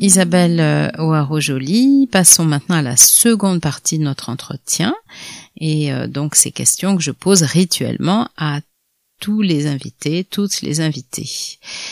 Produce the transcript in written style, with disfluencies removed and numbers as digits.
Isabelle O'Haraud-Joly. Passons maintenant à la seconde partie de notre entretien. Et donc ces questions que je pose rituellement à tous les invités, toutes les invitées.